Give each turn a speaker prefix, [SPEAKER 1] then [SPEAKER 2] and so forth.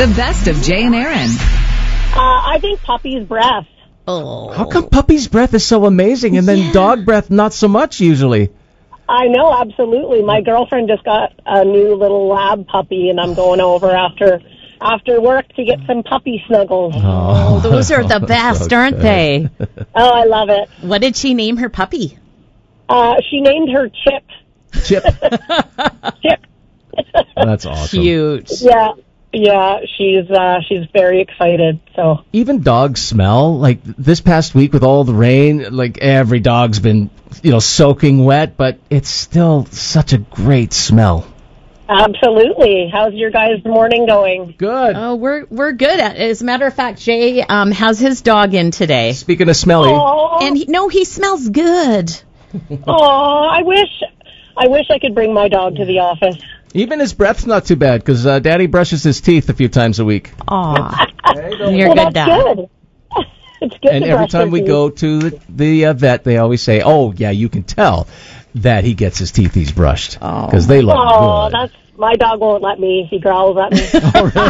[SPEAKER 1] The best of Jay and Aaron.
[SPEAKER 2] I think puppy's breath.
[SPEAKER 3] Oh.
[SPEAKER 4] How come puppy's breath is so amazing and then dog breath not so much usually?
[SPEAKER 2] I know, absolutely. My girlfriend just got a new little lab puppy, and I'm going over after work to get some puppy snuggles.
[SPEAKER 3] Oh, those are the best,
[SPEAKER 4] so
[SPEAKER 3] aren't
[SPEAKER 4] good.
[SPEAKER 3] they?
[SPEAKER 2] Oh, I love it.
[SPEAKER 3] What did she name her puppy?
[SPEAKER 2] She named her Chip.
[SPEAKER 4] Chip.
[SPEAKER 2] Chip.
[SPEAKER 4] That's awesome.
[SPEAKER 3] Cute.
[SPEAKER 2] Yeah, she's very excited. So
[SPEAKER 4] Even dogs smell. Like this past week with all the rain, like every dog's been, soaking wet, but it's still such a great smell.
[SPEAKER 2] absolutely. How's your guys' morning going?
[SPEAKER 4] Good.
[SPEAKER 3] Oh, we're good. As a matter of fact, Jay has his dog in today,
[SPEAKER 4] Speaking of smelly,
[SPEAKER 3] and he smells good.
[SPEAKER 2] Oh, I wish I could bring my dog to the office.
[SPEAKER 4] even his breath's not too bad because Daddy brushes his teeth a few times a week.
[SPEAKER 3] Aw, you're
[SPEAKER 2] Well,
[SPEAKER 3] good,
[SPEAKER 2] that's
[SPEAKER 3] Dad.
[SPEAKER 2] good. It's good.
[SPEAKER 4] And
[SPEAKER 2] to
[SPEAKER 4] every
[SPEAKER 2] brush
[SPEAKER 4] time
[SPEAKER 2] their
[SPEAKER 4] we
[SPEAKER 2] teeth.
[SPEAKER 4] go to the vet, they always say, "Oh, yeah, you can tell that he gets his teeth brushed because they look
[SPEAKER 2] Oh,
[SPEAKER 4] good."
[SPEAKER 2] my dog won't let me. He growls at me.